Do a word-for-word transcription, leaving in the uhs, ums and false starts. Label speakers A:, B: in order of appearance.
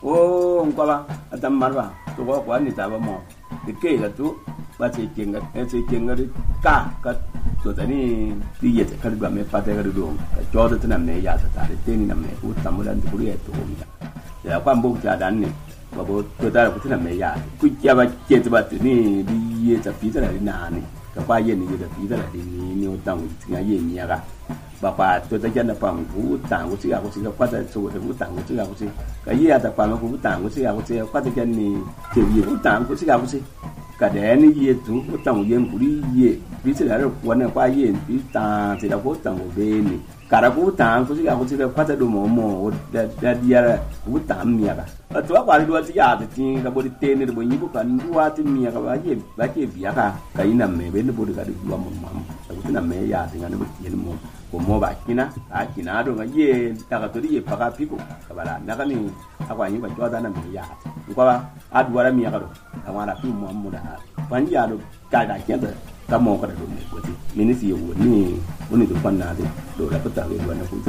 A: oh ngwa atam marwa to ko kwa ni ta ba mo de ke la tu ba che kenga e che kenga ri ka ka to tani ti ye ka ba me pa te ka do ka jo de na me ya ta de te ni na me ku tam lan tu ri e to mi ya kwa mbu cha dan ni ba bo to ta ku na me ya ku ya ba che ba ti ni bi ye ta pi ta ni na ni ka pa ye ni ye ta pi ta ni ni o tang ti ya ye ni ya ga bà bà tôi thấy chân là bằng vũ tàng của chị à của chị qua tới số thì vũ tàng của chị à của chị cái gì à tập bằng của vũ tàng của chị à của chị qua tới chân thì thì gì vũ tàng của chị à của chị cả đẻ này gì chú vũ tàng của em của đi gì ví dụ là quán này qua gì ví tàng thì là vũ tàng của bên này cả là vũ tàng của chị à của chị qua tới đồ mồ mồ đã đã đi ra vũ tàng mía cả ở chỗ qua đi đua chị à thì cái body tên này body như bữa cần đua thì mía cái gì cái gì bía cả cái nằm mẹ bên nó body cái được đua mồm mồm cái nằm mẹ ya thì nó body gì mồm como ba kina a kina do ngaye daga to diye paka piko kabala naga ni akwa yin ba joda na mi ya ko ba adwara mi ya do amara fi mu mu da ban ya do ka da ke da ka mo ka do ne ko ti minisi yo ni woni do fanna de do la ko ta we do na ko